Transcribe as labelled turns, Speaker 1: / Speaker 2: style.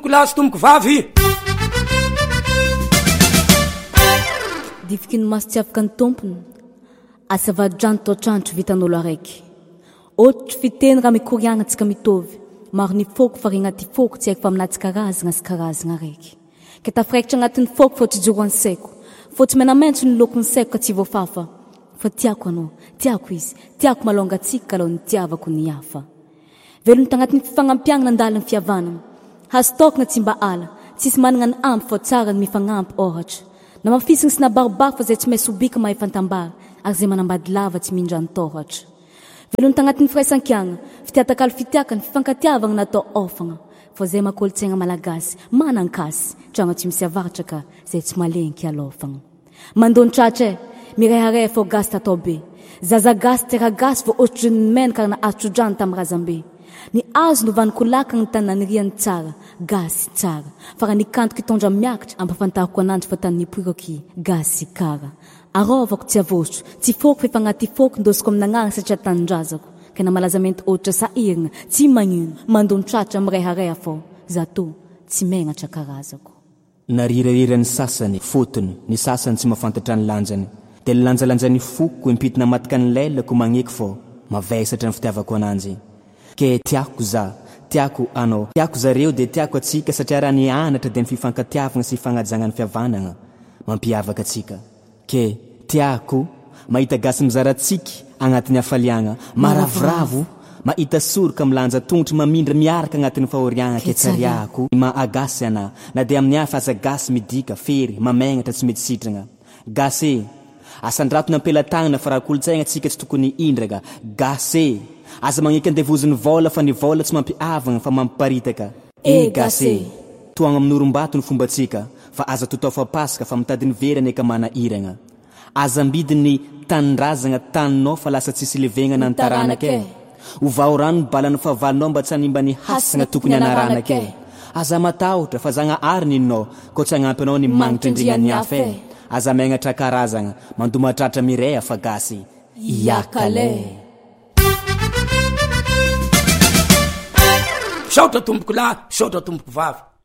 Speaker 1: tompoko lahy sy tompoko vavy.
Speaker 2: Difiky ny maso tsy afaka ny tompony asavadrano toatrandro vitan'olo araiky. Ohatry fiteny raha mikoriagna antsika mitovy. Maro ny foko fa regnaty foko tsy haiko fa aminaty karazagna sy karazagna araiky. Ka tafiraikitra agnatin'ny foko fa tsy joro ansaiko. Fa tsy menamentsy ny lokony saiko ka tsy voafafa. Fa tiako anao, tiako izy, tiako malonga tsika kalaho ny tiavako ny hafa. Velony tagnatin'ny fifagnampiagna nandalo ny fihavanana. Hastokna tsy mba ala, tsisy manana ny ampy fa tsara ny mifagnampy ohatra. Na mafisiny sy nabaribary fa zay tsy maintsy obika mahay fantambara, ary zay manambady lava tsy mindra ny tohatra. Velony tagnatin'ny firaisan-kiagna, fitiatakalo fitiaka ny fifankatiavagna natao ofagna. Fa zay makolotsaigna malagasy, manankasy, trano tsy misy avaratra ka zay tsy malenky alofagna. Mandony tratré, mirehareha fô gasy tatao be. Zaza gasy tera gasy vao ohatry ny mena ka na atrodrany tamin'ny razambe. Ny azo no vaniko lakagna ny tanany riany tsara, gasy tsara. Fa raha nikanto kitondra miakatra, ampafantariko ananjy fa tany nipoiroky, gasy kara. Arovako tsy avosotro, tsy foko fa efa agnaty foko ndosiko amin'agnarana satria tanindrazako. Kena malazamente ohatra sahiragna, tsy magnino, mandony tratra mirehareha fô, zato tsy megnatra karazako.
Speaker 3: Narirarira ny sasany, fotony, ny sasany tsy mahafantatra ny lanjany. De ny lanjalanjany foko impitina matika ny lelako magneky fô, mavesatra ny fitiavako ananjy. Ke tiako za, tiako anao, tiako zareo de tiako atsika satria raha ny anatra de ny fifankatiavagna sy fagnajagna ny fihavanagna mampiavaka atsika. Ke tiako mahita gasy mizaratsiky agnatin'ny hafaliagna, maravoravo mahita soroka milanja tongotry mamindra miaraka agnatin'ny fahoriagna. Ke tsariako maagasy ana, na de amin'ny hafa aza gasy midika fery mamegnatra tsy mety sitragna. Gasy asandrato nampelatagnana fa raha kolotsaigna atsika tsy tokony indraka. Gasy aza magneky andevoziny vola fa ny vola tsy mampiavagna fa mampiparitaka. Gasy toagna amin'orombato ny fombatsika fa aza totao fa pasaka fa mitadiny verany eka mana iragna. Aza mbidiny tanindrazagna taninao fa lasa tsisy levegnana ny taranake. Ovao rano ny balany favalinao mba tsy hanimba ny hasagna tokony anaranake. Aza matahotra fa zagna ary ninao ko tsy agnampy anao ny magnitra indrignany hafa. Aza megnatra karazagna mandomatratra mireha fa gasy iakale.
Speaker 1: Saotra tompoko lahy, saotra tompoko vavy.